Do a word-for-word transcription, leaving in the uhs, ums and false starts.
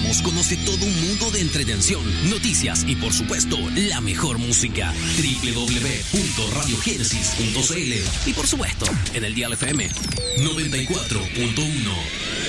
Vamos, conoce todo un mundo de entretención, noticias y por supuesto, la mejor música. doble u doble u doble u punto radio génesis punto c l y por supuesto, en el dial F M noventa y cuatro punto uno.